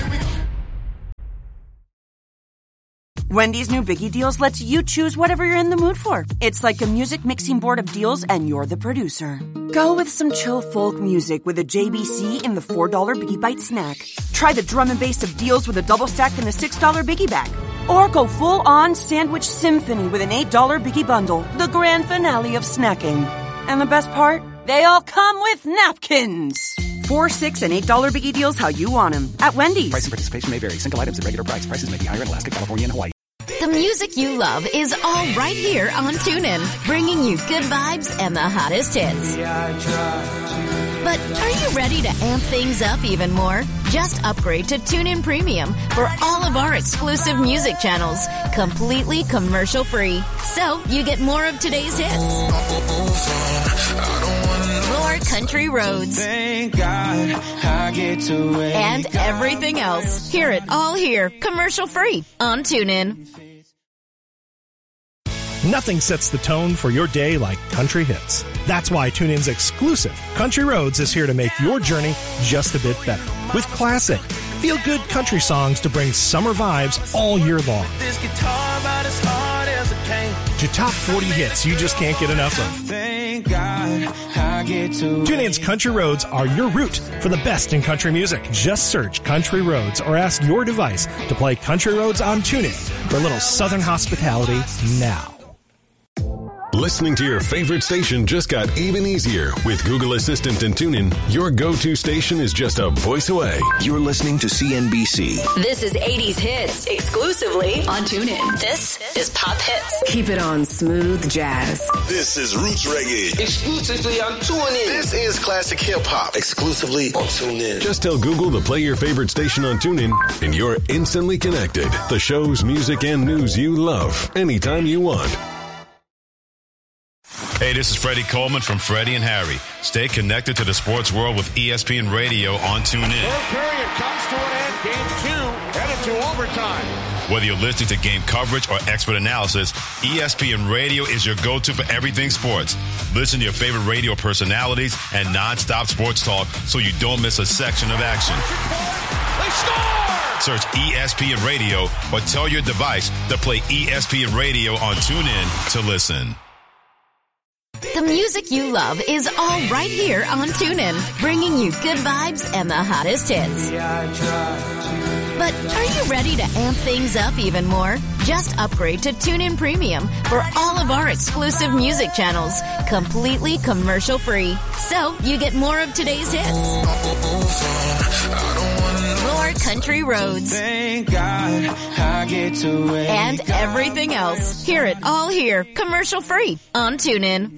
Wendy's new Biggie Deals lets you choose whatever you're in the mood for. It's like a music mixing board of deals, and you're the producer. Go with some chill folk music with a J B C in the four dollar Biggie Bite snack. Try the drum and bass of deals with a double stack in the six dollar Biggie Bag. Or go full-on sandwich symphony with an eight dollar Biggie Bundle, the grand finale of snacking. And the best part? They all come with napkins. Four, six, and eight dollar Biggie Deals how you want them at Wendy's. Price and participation may vary. Single items at regular price. Prices may be higher in Alaska, California, and Hawaii. The music you love is all right here on TuneIn, bringing you good vibes and the hottest hits. But are you ready to amp things up even more? Just upgrade to TuneIn Premium for all of our exclusive music channels, completely commercial-free. So you get more of today's hits. More country roads. Thank God I get to wake and everything else. Hear it all here, commercial-free on TuneIn. Nothing sets the tone for your day like country hits. That's why TuneIn's exclusive Country Roads is here to make your journey just a bit better. With classic, feel-good country songs to bring summer vibes all year long. This guitar about as hard as it can. To top forty hits you just can't get enough of. Thank God I get to TuneIn's Country Roads are your route for the best in country music. Just search Country Roads or ask your device to play Country Roads on TuneIn for a little southern hospitality now. Listening to your favorite station just got even easier. With Google Assistant and TuneIn, your go-to station is just a voice away. You're listening to C N B C. This is eighties hits exclusively on TuneIn. This is Pop Hits. Keep it on smooth jazz. This is Roots Reggae. Exclusively on TuneIn. This is Classic Hip Hop. Exclusively on TuneIn. Just tell Google to play your favorite station on TuneIn, and you're instantly connected. The shows, music, and news you love anytime you want. Hey, this is Freddie Coleman from Freddie and Harry. Stay connected to the sports world with E S P N Radio on TuneIn. Third period comes to an end. Game two headed to overtime. Whether you're listening to game coverage or expert analysis, E S P N Radio is your go-to for everything sports. Listen to your favorite radio personalities and non-stop sports talk so you don't miss a section of action. They score! Search E S P N Radio or tell your device to play E S P N Radio on TuneIn to listen. The music you love is all right here on TuneIn, bringing you good vibes and the hottest hits. But are you ready to amp things up even more? Just upgrade to TuneIn Premium for all of our exclusive music channels, completely commercial-free. So you get more of today's hits. More country roads. Thank God I I get to wake And up. everything else. Hear it all here, commercial free on TuneIn.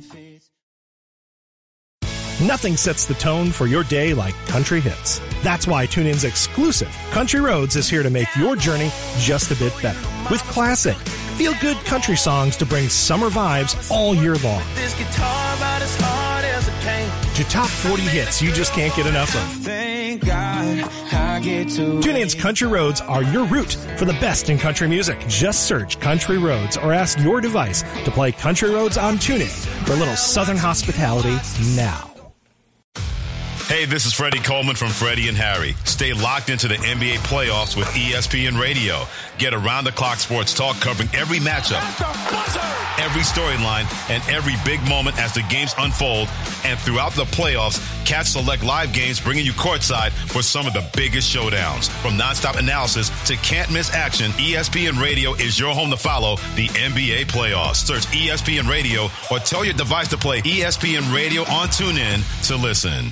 Nothing sets the tone for your day like country hits. That's why TuneIn's exclusive Country Roads is here to make your journey just a bit better. With classic, feel-good country songs to bring summer vibes all year long. This guitar about as hard as a cane. To top forty hits you just can't get enough of. Thank God I get to TuneIn's Country Roads are your route for the best in country music. Just search Country Roads or ask your device to play Country Roads on TuneIn for a little Southern hospitality now. Hey, this is Freddie Coleman from Freddie and Harry. Stay locked into the N B A playoffs with E S P N Radio. Get around-the-clock sports talk covering every matchup, every storyline, and every big moment as the games unfold. And throughout the playoffs, catch select live games bringing you courtside for some of the biggest showdowns. From nonstop analysis to can't-miss action, E S P N Radio is your home to follow the N B A playoffs. Search E S P N Radio or tell your device to play E S P N Radio on TuneIn to listen.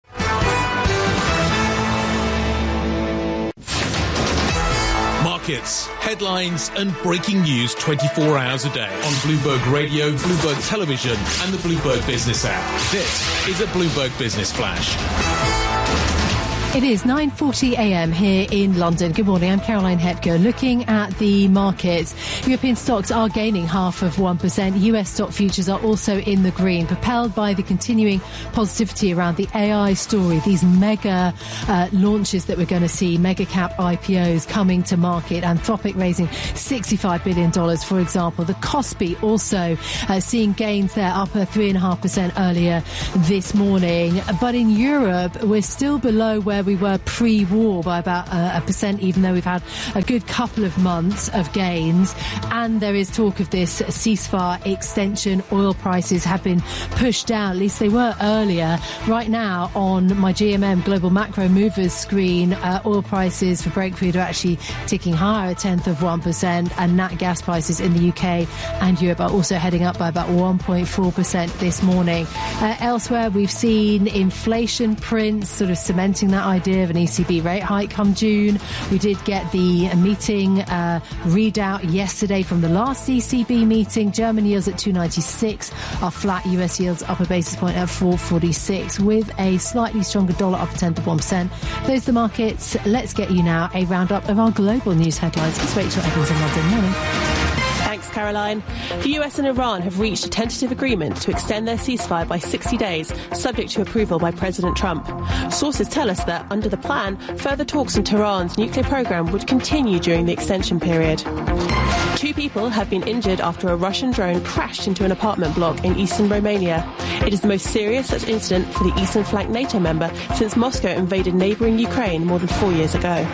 Markets, headlines and breaking news twenty-four hours a day on Bloomberg Radio, Bloomberg Television and the Bloomberg Business app. This is a Bloomberg Business Flash. It is nine forty a.m. here in London. Good morning, I'm Caroline Hepker. Looking at the markets, European stocks are gaining half of one percent. U S stock futures are also in the green, propelled by the continuing positivity around the A I story, these mega uh, launches that we're going to see, mega cap I P Os coming to market, Anthropic raising sixty-five billion dollars, for example. The Kospi also uh, seeing gains there, up a three point five percent earlier this morning. But in Europe, we're still below where we were pre-war by about uh, a percent, even though we've had a good couple of months of gains. And there is talk of this ceasefire extension. Oil prices have been pushed down, at least they were earlier. Right now on my G M M Global Macro Movers screen, uh, oil prices for Brent crude are actually ticking higher, a tenth of one percent, and nat gas prices in the U K and Europe are also heading up by about one point four percent this morning. Uh, elsewhere, we've seen inflation prints sort of cementing that idea of an E C B rate hike come June. We did get the meeting uh, readout yesterday from the last E C B meeting. German yields at two ninety-six are flat. U S yields up a basis point at four forty-six, with a slightly stronger dollar up a tenth of one percent. Those are the markets. Let's get you now a roundup of our global news headlines. It's Rachel Evans in London. Morning. Thanks, Caroline. The U S and Iran have reached a tentative agreement to extend their ceasefire by sixty days, subject to approval by President Trump. Sources tell us that, under the plan, further talks on Tehran's nuclear program would continue during the extension period. Two people have been injured after a Russian drone crashed into an apartment block in eastern Romania. It is the most serious such incident for the eastern flank NATO member since Moscow invaded neighbouring Ukraine more than four years ago.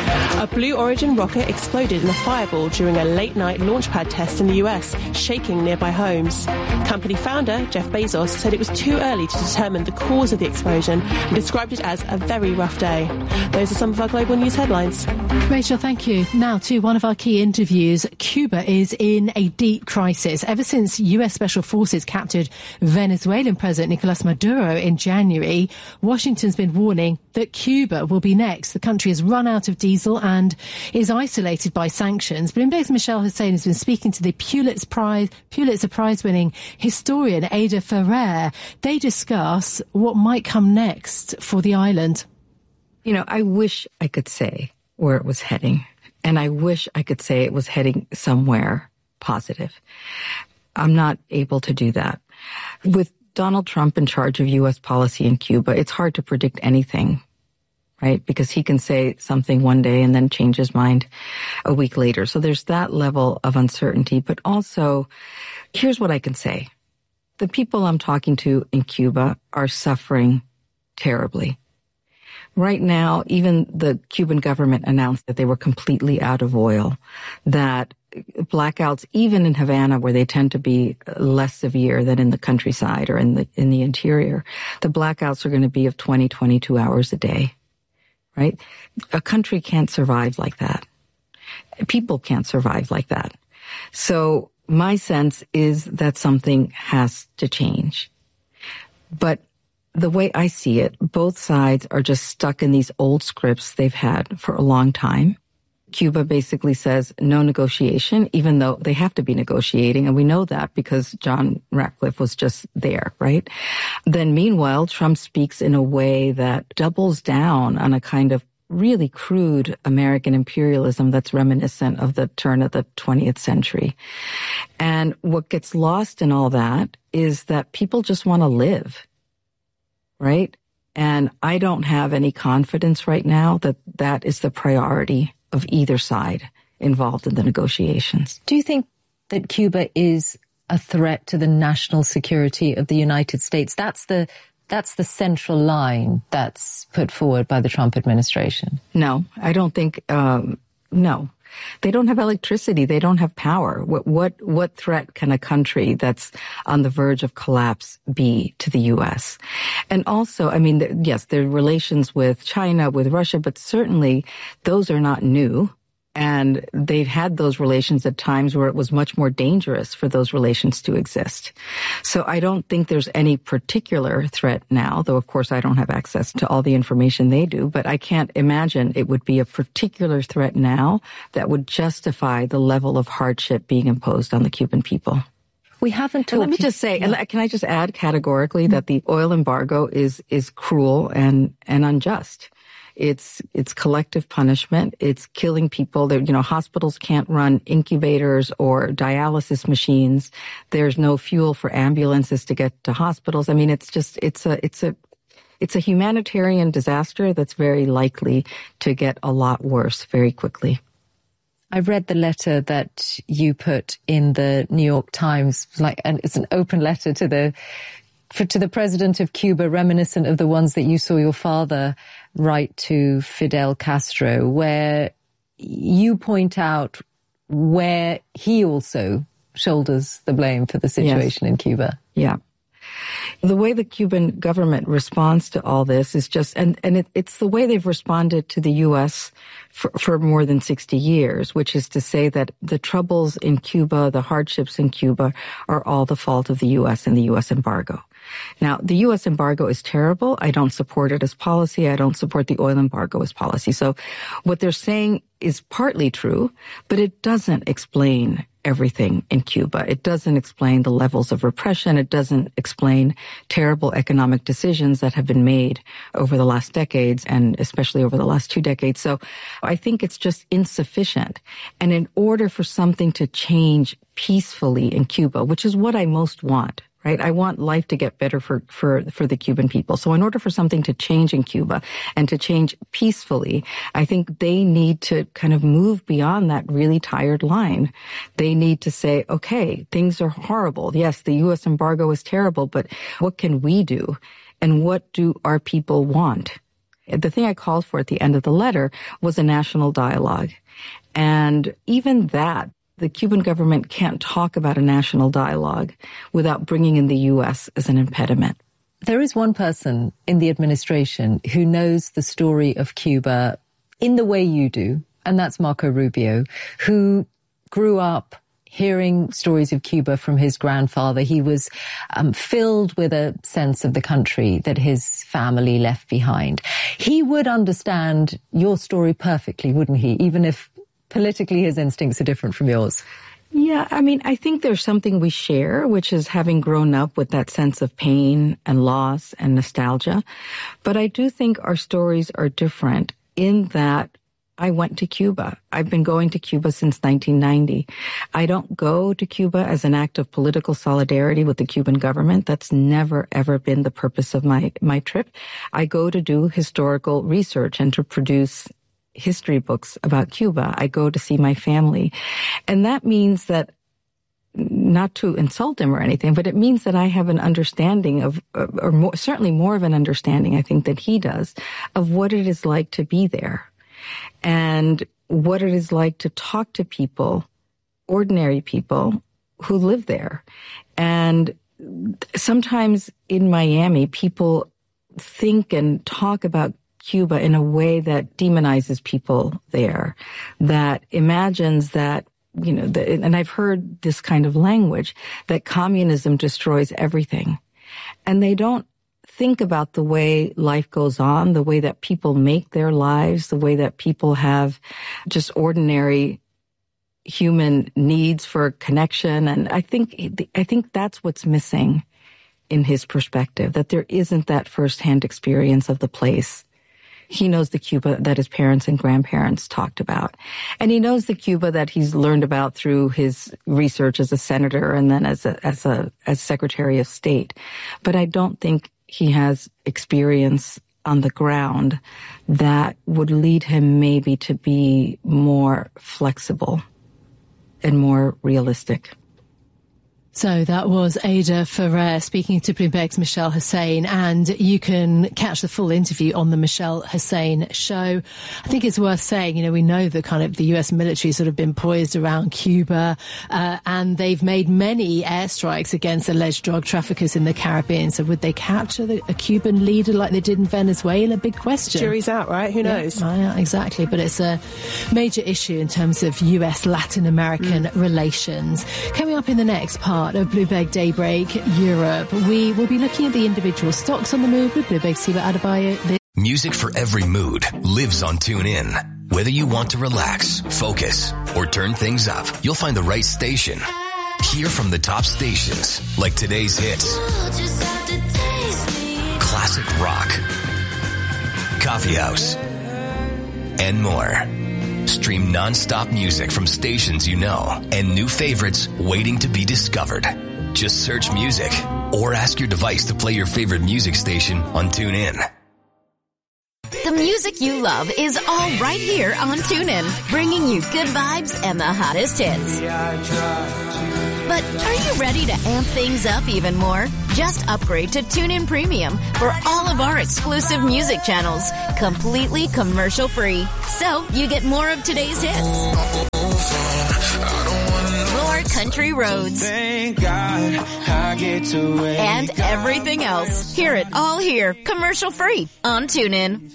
A Blue Origin rocket exploded in a fireball during a late-night launchpad test in the U S, shaking nearby homes. Company founder Jeff Bezos said it was too early to determine the cause of the explosion and described it as a very rough day. Those are some of our global news headlines. Rachel, thank you. Now to one of our key interviews. Cuba is in a deep crisis. Ever since U S Special Forces captured Venezuelan President Nicolas Maduro in January, Washington's been warning that Cuba will be next. The country has run out of diesel and is isolated by sanctions. Bloomberg's Michelle Hussein has been speaking to the Pulitzer Prize, Pulitzer Prize-winning historian Ada Ferrer. They discuss what might come next for the island. You know, I wish I could say where it was heading, and I wish I could say it was heading somewhere positive. I'm not able to do that. With Donald Trump in charge of U S policy in Cuba, it's hard to predict anything, right? Because he can say something one day and then change his mind a week later. So there's that level of uncertainty. But also, here's what I can say. The people I'm talking to in Cuba are suffering terribly. Right now, even the Cuban government announced that they were completely out of oil, that blackouts, even in Havana, where they tend to be less severe than in the countryside or in the in the interior, the blackouts are going to be of twenty, twenty-two hours a day, right? A country can't survive like that. People can't survive like that. So my sense is that something has to change. But the way I see it, both sides are just stuck in these old scripts they've had for a long time. Cuba basically says no negotiation, even though they have to be negotiating. And we know that because John Ratcliffe was just there, right? Then meanwhile, Trump speaks in a way that doubles down on a kind of really crude American imperialism that's reminiscent of the turn of the twentieth century. And what gets lost in all that is that people just want to live, right? And I don't have any confidence right now that that is the priority of either side involved in the negotiations. Do you think that Cuba is a threat to the national security of the United States? That's the that's the central line that's put forward by the Trump administration. No, I don't think, um, no. They don't have electricity. They don't have power. What, what, what threat can a country that's on the verge of collapse be to the U S? And also, I mean, yes, there are relations with China, with Russia, but certainly those are not new. And they've had those relations at times where it was much more dangerous for those relations to exist. So I don't think there's any particular threat now, though of course I don't have access to all the information they do, but I can't imagine it would be a particular threat now that would justify the level of hardship being imposed on the Cuban people. We haven't talked... And let me just say, yeah. and can I just add categorically mm-hmm. that the oil embargo is, is cruel and, and unjust. It's, it's collective punishment. It's killing people. There, you know, hospitals can't run incubators or dialysis machines. There's no fuel for ambulances to get to hospitals. I mean, it's just, it's a, it's a, it's a humanitarian disaster that's very likely to get a lot worse very quickly. I read the letter that you put in the New York Times, like, and it's an open letter to the, For, to the president of Cuba, reminiscent of the ones that you saw your father write to Fidel Castro, where you point out where he also shoulders the blame for the situation yes. in Cuba. Yeah. The way the Cuban government responds to all this is just, and, and it, it's the way they've responded to the U S for, for more than sixty years, which is to say that the troubles in Cuba, the hardships in Cuba, are all the fault of the U S and the U S embargo. Now, the U S embargo is terrible. I don't support it as policy. I don't support the oil embargo as policy. So what they're saying is partly true, but it doesn't explain everything in Cuba. It doesn't explain the levels of repression. It doesn't explain terrible economic decisions that have been made over the last decades and especially over the last two decades. So I think it's just insufficient. And in order for something to change peacefully in Cuba, which is what I most want, right? I want life to get better for, for, for the Cuban people. So in order for something to change in Cuba and to change peacefully, I think they need to kind of move beyond that really tired line. They need to say, okay, things are horrible. Yes, the U S embargo is terrible, but what can we do? And what do our people want? The thing I called for at the end of the letter was a national dialogue. And even that, the Cuban government can't talk about a national dialogue without bringing in the U S as an impediment. There is one person in the administration who knows the story of Cuba in the way you do, and that's Marco Rubio, who grew up hearing stories of Cuba from his grandfather. He was um, filled with a sense of the country that his family left behind. He would understand your story perfectly, wouldn't he? Even if politically his instincts are different from yours. Yeah, I mean, I think there's something we share, which is having grown up with that sense of pain and loss and nostalgia. But I do think our stories are different in that I went to Cuba. I've been going to Cuba since nineteen ninety. I don't go to Cuba as an act of political solidarity with the Cuban government. That's never, ever been the purpose of my, my trip. I go to do historical research and to produce history books about Cuba. I go to see my family. And that means that, not to insult him or anything, but it means that I have an understanding of, or more, certainly more of an understanding, I think, that he does, of what it is like to be there and what it is like to talk to people, ordinary people who live there. And sometimes in Miami, people think and talk about Cuba in a way that demonizes people there, that imagines that, you know, the, and I've heard this kind of language, that communism destroys everything. And they don't think about the way life goes on, the way that people make their lives, the way that people have just ordinary human needs for connection. And I think, I think that's what's missing in his perspective, that there isn't that firsthand experience of the place. He knows the Cuba that his parents and grandparents talked about. And he knows the Cuba that he's learned about through his research as a senator and then as a, as a, as Secretary of State. But I don't think he has experience on the ground that would lead him maybe to be more flexible and more realistic. So that was Ada Ferrer speaking to Bloomberg's Michelle Hussein, and you can catch the full interview on the Michelle Hussein show. I think it's worth saying, you know, we know that kind of the U S military sort of been poised around Cuba, uh, and they've made many airstrikes against alleged drug traffickers in the Caribbean. So would they capture the, a Cuban leader like they did in Venezuela? Big question. Jury's out, right? Who knows? Yeah, yeah, exactly. But it's a major issue in terms of U S Latin American mm. relations. Coming up in the next part of Bloomberg Daybreak Europe, we will be looking at the individual stocks on the move with Bloomberg Siva Adebayo. Music for every mood lives on TuneIn. Whether you want to relax, focus, or turn things up, you'll find the right station. Hear from the top stations like today's hits, classic rock, coffee house, and more. Stream non-stop music from stations you know and new favorites waiting to be discovered. Just search music or ask your device to play your favorite music station on TuneIn. The music you love is all right here on TuneIn, bringing you good vibes and the hottest hits. But are you ready to amp things up even more? Just upgrade to TuneIn Premium for all of our exclusive music channels, completely commercial-free. So you get more of today's hits, more country roads, Thank God I get to wake and everything else. Hear it all here, commercial-free on TuneIn.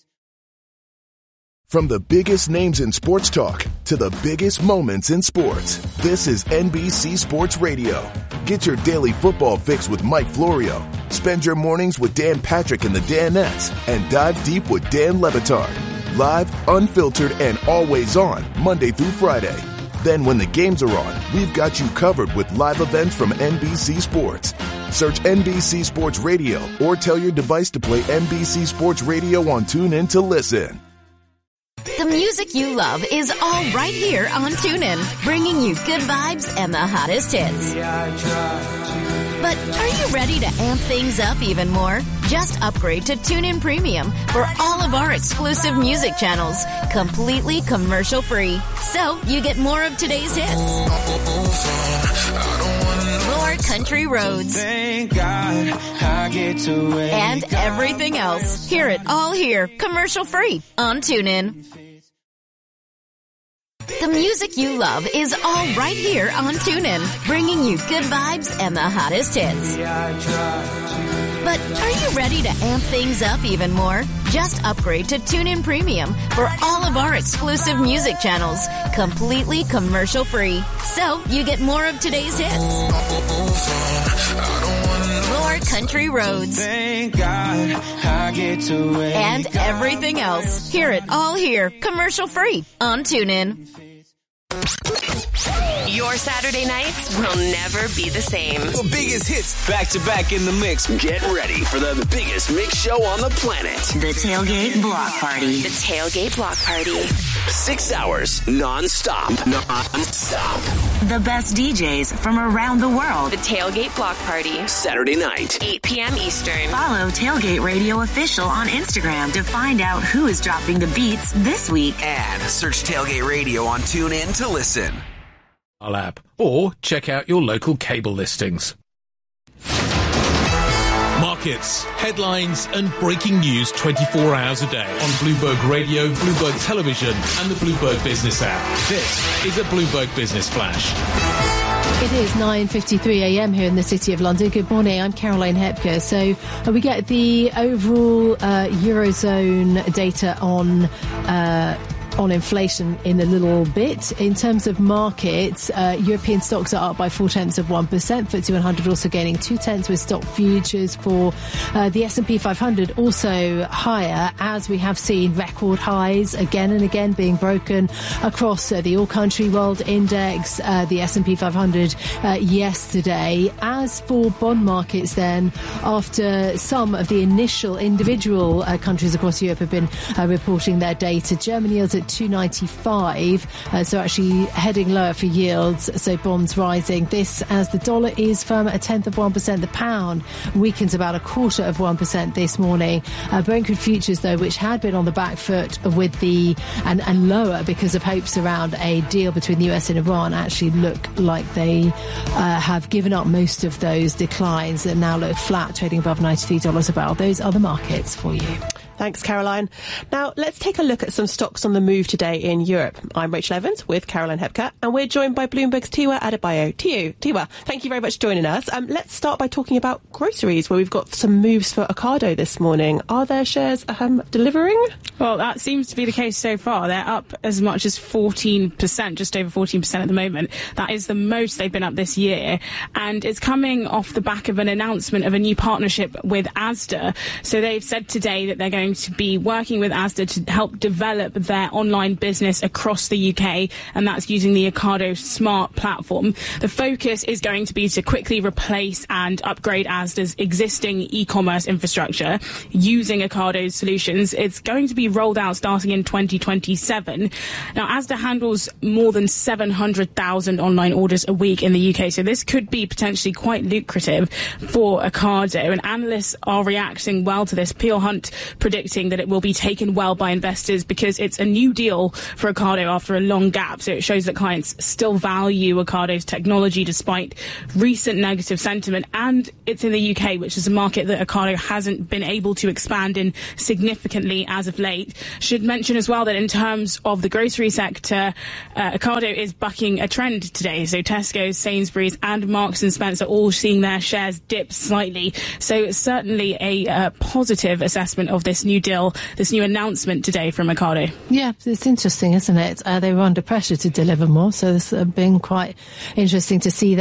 From the biggest names in sports talk to the biggest moments in sports, this is N B C Sports Radio. Get your daily football fix with Mike Florio. Spend your mornings with Dan Patrick and the Danettes, and dive deep with Dan Le Batard. Live, unfiltered, and always on, Monday through Friday. Then when the games are on, we've got you covered with live events from N B C Sports. Search N B C Sports Radio or tell your device to play N B C Sports Radio on TuneIn to listen. The music you love is all right here on TuneIn, bringing you good vibes and the hottest hits. But are you ready to amp things up even more? Just upgrade to TuneIn Premium for all of our exclusive music channels, completely commercial-free. So you get more of today's hits, more country roads, Thank God I get to wake and everything else. Hear it all here, commercial-free on TuneIn. The music you love is all right here on TuneIn, bringing you good vibes and the hottest hits. But are you ready to amp things up even more? Just upgrade to TuneIn Premium for all of our exclusive music channels, completely commercial-free. So you get more of today's hits, more country roads, Thank God I get to wake and everything else. Hear it all here, commercial-free on TuneIn. Your Saturday nights will never be the same. The biggest hits back to back in the mix. Get ready for the biggest mix show on the planet. The Tailgate Block Party. The Tailgate Block Party. Six hours non-stop. Non-stop. The best D Js from around the world. The Tailgate Block Party. Saturday night. eight p.m. Eastern. Follow Tailgate Radio Official on Instagram to find out who is dropping the beats this week. And search Tailgate Radio on TuneIn to listen. Our app, or check out your local cable listings. Markets, headlines and breaking news twenty-four hours a day on Bloomberg Radio, Bloomberg Television and the Bloomberg Business app. This is a Bloomberg Business Flash. It is nine fifty-three a.m. here in the City of London. Good morning, I'm Caroline Hepker. So uh, we get the overall uh, Eurozone data on uh on inflation in a little bit. In terms of markets, uh, European stocks are up by four tenths of one percent. F T S E one hundred also gaining two tenths, with stock futures for uh, the S and P five hundred also higher, as we have seen record highs again and again being broken across uh, the All Country World Index, uh, the S and P five hundred uh, yesterday. As for bond markets then, after some of the initial individual uh, countries across Europe have been uh, reporting their data, Germany yields at two ninety-five, uh, so actually heading lower for yields, so bonds rising. This as the dollar is firm at a tenth of one percent. The pound weakens about a quarter of one percent this morning. Uh, Brent crude futures, though, which had been on the back foot with the and, and lower because of hopes around a deal between the U S and Iran, actually look like they uh, have given up most of those declines and now look flat, trading above ninety-three dollars a barrel. Those are the markets for you. Thanks, Caroline. Now, let's take a look at some stocks on the move today in Europe. I'm Rachel Evans with Caroline Hepker, and we're joined by Bloomberg's Tiwa Adebayo. Tiwa, Tiwa, thank you very much for joining us. Um, let's start by talking about groceries, where we've got some moves for Ocado this morning. Are their shares um, delivering? Well, that seems to be the case so far. They're up as much as fourteen percent, just over fourteen percent at the moment. That is the most they've been up this year. And it's coming off the back of an announcement of a new partnership with Asda. So they've said today that they're going to be working with Asda to help develop their online business across the U K, and that's using the Ocado Smart platform. The focus is going to be to quickly replace and upgrade Asda's existing e-commerce infrastructure using Ocado's solutions. It's going to be rolled out starting in twenty twenty-seven. Now, Asda handles more than seven hundred thousand online orders a week in the U K, so this could be potentially quite lucrative for Ocado, and analysts are reacting well to this. Peel Hunt predicting that it will be taken well by investors because it's a new deal for Ocado after a long gap. So it shows that clients still value Ocado's technology despite recent negative sentiment. And it's in the U K, which is a market that Ocado hasn't been able to expand in significantly as of late. Should mention as well that in terms of the grocery sector, uh, Ocado is bucking a trend today. So Tesco's, Sainsbury's and Marks and Spencer all seeing their shares dip slightly. So it's certainly a uh, positive assessment of this new deal, this new announcement today from Ocado. Yeah, it's interesting, isn't it? Uh, they were under pressure to deliver more, so it's uh, been quite interesting to see that.